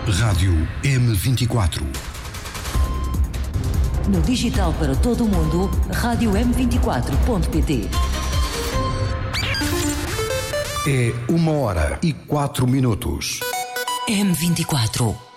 Rádio M24. No digital para todo o mundo, rádio M24.pt. É 1h04. M24.